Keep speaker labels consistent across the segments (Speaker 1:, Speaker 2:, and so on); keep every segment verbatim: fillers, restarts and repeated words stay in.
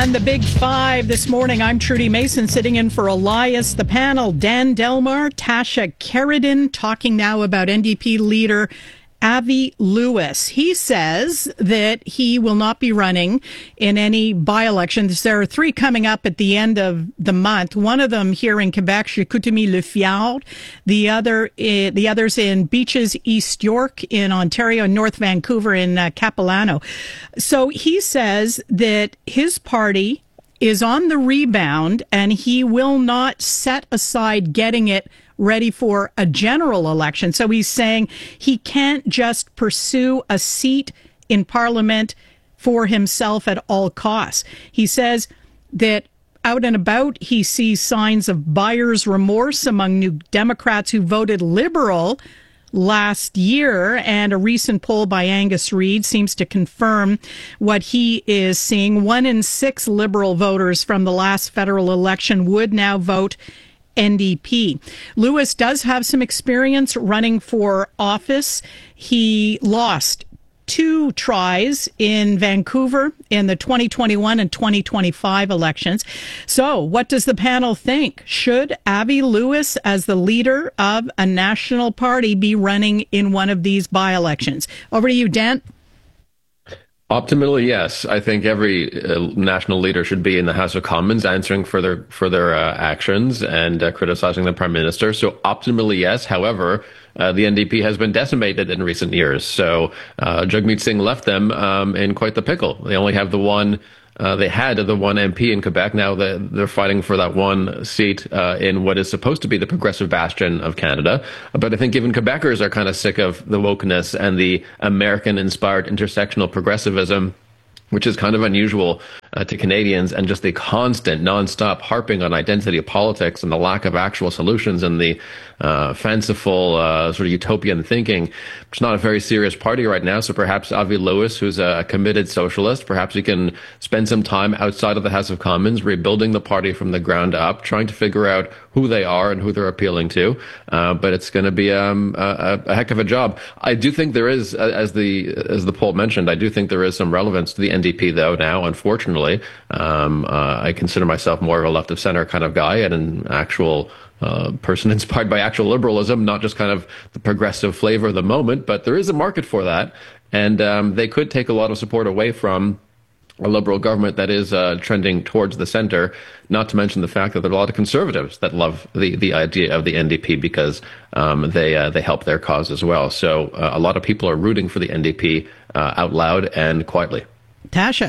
Speaker 1: On the Big Five this morning, I'm Trudy Mason sitting in for Elias. The panel, Dan Delmar, Tasha Kheiriddin, talking now about N D P leader Avi Lewis. He says that he will not be running in any by-elections. There are three coming up at the end of the month. One of them here in Quebec, Chicoutimi-Le-Fjord. The other, uh, the others in Beaches, East York, in Ontario, and North Vancouver in uh, Capilano. So he says that his party is on the rebound and he will not set aside getting it ready for a general election. So he's saying he can't just pursue a seat in Parliament for himself at all costs. He says that out and about, he sees signs of buyer's remorse among New Democrats who voted Liberal last year, and a recent poll by Angus Reid seems to confirm what he is seeing. One in six Liberal voters from the last federal election would now vote N D P. Lewis does have some experience running for office. He lost two tries in Vancouver in the twenty twenty-one and twenty twenty-five elections. So what does the panel think? Should Avi Lewis, as the leader of a national party, be running in one of these by-elections? Over to you, Dan.
Speaker 2: Optimally, yes. I think every uh, national leader should be in the House of Commons answering for their for their uh, actions and uh, criticizing the Prime Minister. So optimally, yes. However, uh, the N D P has been decimated in recent years. So uh, Jagmeet Singh left them um, in quite the pickle. They only have the one. Uh, they had the one M P in Quebec. Now they're, they're fighting for that one seat uh, in what is supposed to be the progressive bastion of Canada. But I think even Quebecers are kind of sick of the wokeness and the American-inspired intersectional progressivism, which is kind of unusual uh, to Canadians, and just the constant, nonstop harping on identity politics and the lack of actual solutions and the uh, fanciful uh, sort of utopian thinking. It's not a very serious party right now, so perhaps Avi Lewis, who's a committed socialist, perhaps he can spend some time outside of the House of Commons, rebuilding the party from the ground up, trying to figure out who they are and who they're appealing to. Uh, but it's going to be um, a, a heck of a job. I do think there is, as the as the poll mentioned, I do think there is some relevance to the N D P, though, now, unfortunately. Um, uh, I consider myself more of a left of center kind of guy and an actual uh, person inspired by actual liberalism, not just kind of the progressive flavor of the moment. But there is a market for that. And um, they could take a lot of support away from a liberal government that is uh, trending towards the center, not to mention the fact that there are a lot of conservatives that love the, the idea of the N D P because um, they uh, they help their cause as well. So uh, a lot of people are rooting for the N D P uh, out loud and quietly.
Speaker 1: Tasha.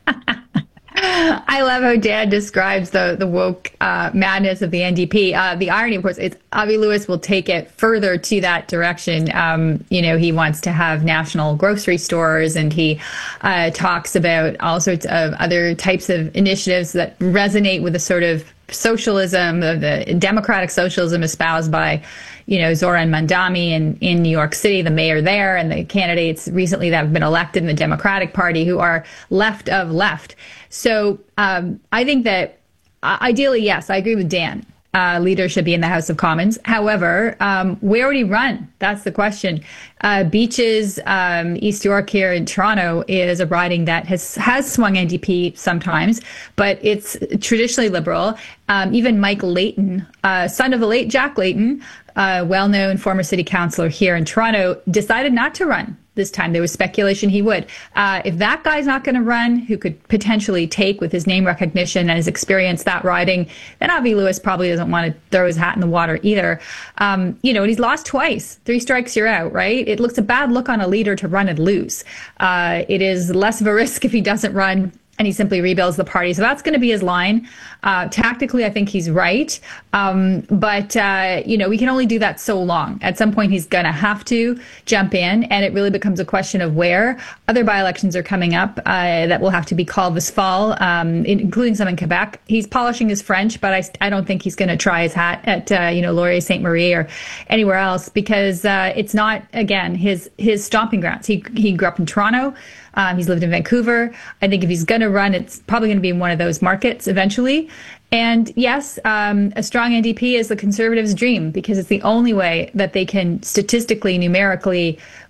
Speaker 3: I love how Dan describes the the woke uh, madness of the N D P. Uh, the irony, of course, is Avi Lewis will take it further to that direction. Um, you know, he wants to have national grocery stores, and he uh, talks about all sorts of other types of initiatives that resonate with the sort of socialism, the, the democratic socialism espoused by, you know, Zoran Mandami in, in New York City, the mayor there, and the candidates recently that have been elected in the Democratic Party who are left of left. So um, I think that uh, ideally, yes, I agree with Dan. Uh, leader should be in the House of Commons. However, um, where would he run? That's the question. Uh, Beaches, um, East York here in Toronto is a riding that has has swung N D P sometimes, but it's traditionally liberal. Um, even Mike Layton, uh, son of the late Jack Layton, uh, well-known former city councillor here in Toronto, decided not to run this time. There was speculation he would. Uh, if that guy's not going to run, who could potentially take with his name recognition and his experience that riding, then Avi Lewis probably doesn't want to throw his hat in the water either. Um, you know, and he's lost twice. Three strikes, you're out, right? It looks a bad look on a leader to run and lose. Uh, it is less of a risk if he doesn't run and he simply rebuilds the party. So that's going to be his line. Uh, tactically, I think he's right. Um, but, uh, you know, we can only do that so long. At some point, he's going to have to jump in. And it really becomes a question of where. Other by-elections are coming up uh, that will have to be called this fall, um, including some in Quebec. He's polishing his French, but I, I don't think he's going to try his hat at, uh, you know, Laurier Sainte Marie or anywhere else because uh, it's not, again, his his stomping grounds. He, he grew up in Toronto. Um, he's lived in Vancouver. I think if he's going to run, it's probably going to be in one of those markets eventually. And yes, um, a strong N D P is the Conservatives' dream because it's the only way that they can statistically, numerically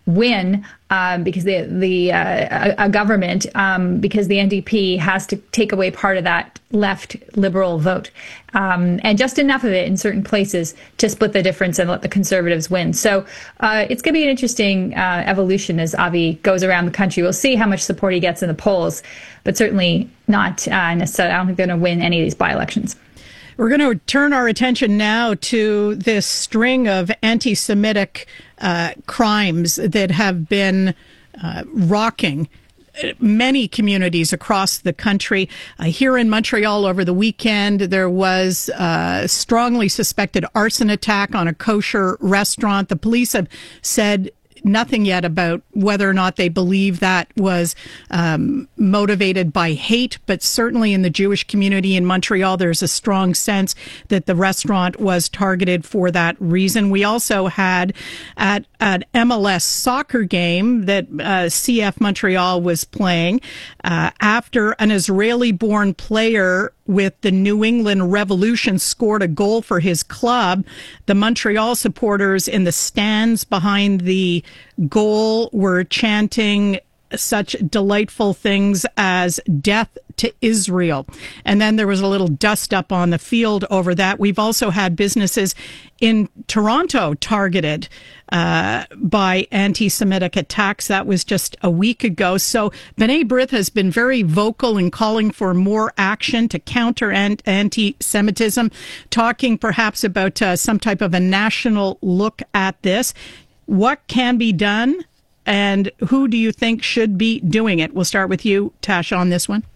Speaker 3: win um, because the the uh, a, a government um, because the N D P has to take away part of that left liberal vote um, and just enough of it in certain places to split the difference and let the Conservatives win. So uh, it's going to be an interesting uh, evolution as Avi goes around the country. We'll see how much support he gets in the polls, but certainly not uh, necessarily. I don't think they're going to win any of these by-elections.
Speaker 1: We're going to turn our attention now to this string of anti-Semitic uh, crimes that have been uh, rocking many communities across the country. Uh, here in Montreal over the weekend, there was a strongly suspected arson attack on a kosher restaurant. The police have said nothing yet about whether or not they believe that was um, motivated by hate, but certainly in the Jewish community in Montreal, there's a strong sense that the restaurant was targeted for that reason. We also had at an M L S soccer game that uh, C F Montreal was playing uh, after an Israeli-born player with the New England Revolution scored a goal for his club. The Montreal supporters in the stands behind the goal were chanting such delightful things as death to Israel. And then there was a little dust up on the field over that. We've also had businesses in Toronto targeted uh, by anti-Semitic attacks. That was just a week ago. So B'nai B'rith has been very vocal in calling for more action to counter anti-Semitism, talking perhaps about uh, some type of a national look at this. What can be done? And who do you think should be doing it? We'll start with you, Tasha, on this one.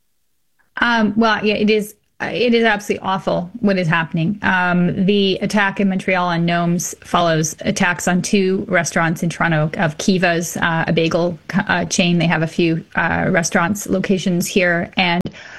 Speaker 3: Um, well, yeah, it is. It is absolutely awful what is happening. Um, the attack in Montreal on Gnomes follows attacks on two restaurants in Toronto of Kiva's, uh, a bagel uh, chain. They have a few uh, restaurants locations here, and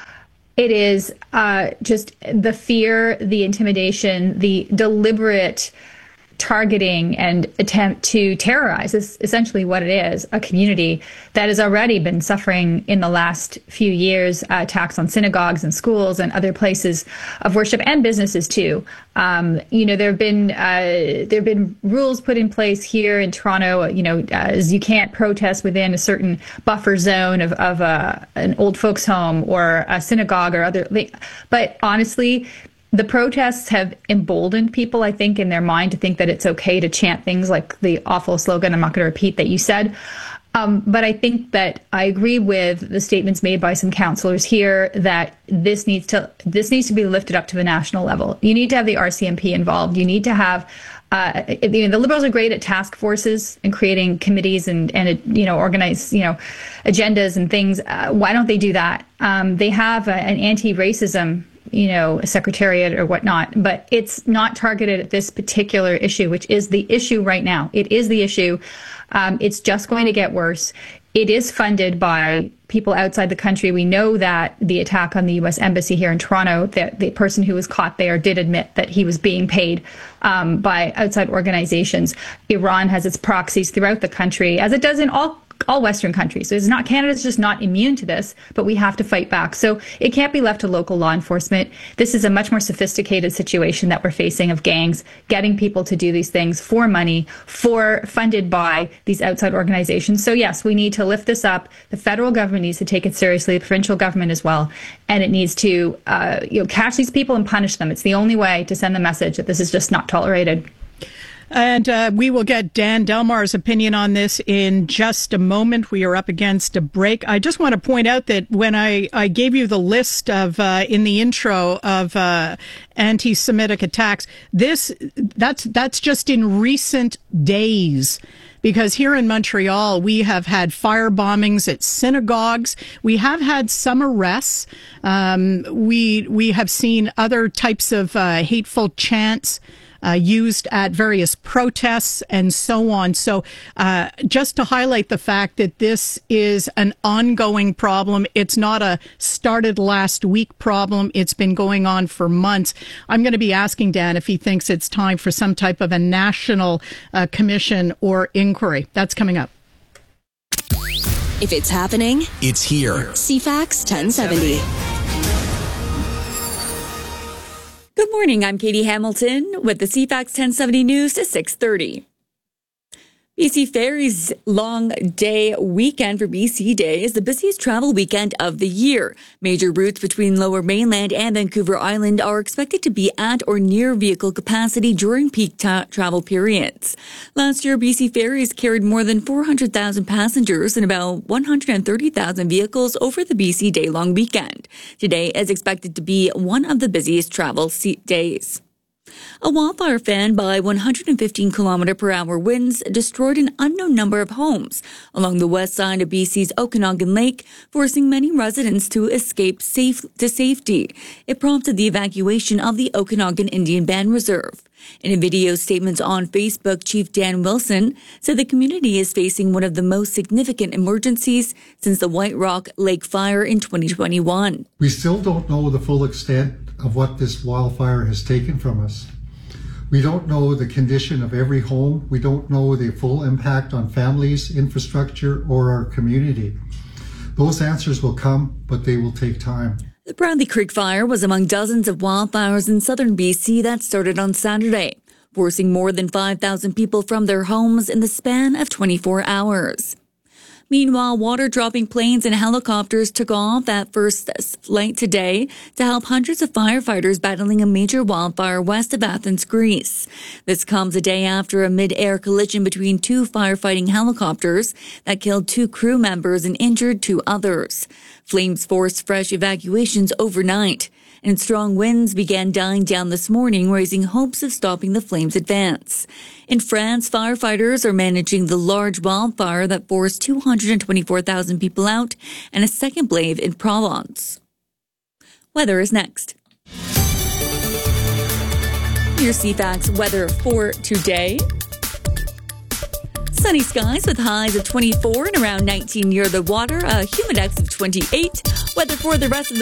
Speaker 3: it is uh, just the fear, the intimidation, the deliberate targeting and attempt to terrorize is essentially what it is, a community that has already been suffering in the last few years, uh, attacks on synagogues and schools and other places of worship and businesses too. Um, you know, there have been uh, there have been rules put in place here in Toronto. You know, as you can't protest within a certain buffer zone of of a, an old folks' home or a synagogue or other. But honestly, the protests have emboldened people, I think, in their mind to think that it's okay to chant things like the awful slogan, I'm not going to repeat, that you said. Um, but I think that I agree with the statements made by some councillors here that this needs to this needs to be lifted up to the national level. You need to have the R C M P involved. You need to have uh, you know, the Liberals are great at task forces and creating committees and and you know organize you know agendas and things. Uh, why don't they do that? Um, they have a, an anti-racism you know, a secretariat or whatnot, but it's not targeted at this particular issue, which is the issue right now. It is the issue. Um, it's just going to get worse. It is funded by people outside the country. We know that the attack on the U S Embassy here in Toronto, that the person who was caught there did admit that he was being paid um, by outside organizations. Iran has its proxies throughout the country, as it does in all all Western countries. So it's not, Canada's just not immune to this, but we have to fight back. So it can't be left to local law enforcement. This is a much more sophisticated situation that we're facing of gangs getting people to do these things for money, for funded by these outside organizations. So yes, we need to lift this up. The federal government needs to take it seriously, the provincial government as well, and it needs to uh, you know, catch these people and punish them. It's the only way to send the message that this is just not tolerated.
Speaker 1: And uh, we will get Dan Delmar's opinion on this in just a moment. We are up against a break. I just want to point out that when I, I gave you the list of uh, in the intro of uh, anti-Semitic attacks, this that's that's just in recent days. Because here in Montreal, we have had fire bombings at synagogues. We have had some arrests. Um, we we have seen other types of uh, hateful chants Uh, used at various protests and so on. So uh, just to highlight the fact that this is an ongoing problem. It's not a started last week problem. It's been going on for months. I'm going to be asking Dan if he thinks it's time for some type of a national uh, commission or inquiry. That's coming up.
Speaker 4: If it's happening,
Speaker 5: it's here.
Speaker 4: C FAX ten seventy.
Speaker 6: Good morning, I'm Katie Hamilton with the C FAX ten seventy News at six thirty. B C Ferry's long day weekend for B C Day is the busiest travel weekend of the year. Major routes between Lower Mainland and Vancouver Island are expected to be at or near vehicle capacity during peak ta- travel periods. Last year, B C Ferries carried more than four hundred thousand passengers and about one hundred thirty thousand vehicles over the B C Day long weekend. Today is expected to be one of the busiest travel days. A wildfire fan by one hundred fifteen kilometer per hour winds destroyed an unknown number of homes along the west side of B C's Okanagan Lake, forcing many residents to escape safe to safety. It prompted the evacuation of the Okanagan Indian Band Reserve. In a video statement on Facebook, Chief Dan Wilson said the community is facing one of the most significant emergencies since the White Rock Lake fire in twenty twenty-one.
Speaker 5: We still don't know the full extent of what this wildfire has taken from us. We don't know the condition of every home. We don't know the full impact on families, infrastructure, or our community. Those answers will come, but they will take time.
Speaker 6: The Bradley Creek fire was among dozens of wildfires in southern B C that started on Saturday, forcing more than five thousand people from their homes in the span of twenty-four hours. Meanwhile, water-dropping planes and helicopters took off at first flight today to help hundreds of firefighters battling a major wildfire west of Athens, Greece. This comes a day after a mid-air collision between two firefighting helicopters that killed two crew members and injured two others. Flames forced fresh evacuations overnight, and strong winds began dying down this morning, raising hopes of stopping the flames' advance. In France, firefighters are managing the large wildfire that forced two hundred twenty-four thousand people out and a second blaze in Provence. Weather is next. Your C FAX weather for today. Sunny skies with highs of twenty-four and around nineteen near the water, a humidex of twenty-eight. Weather for the rest of the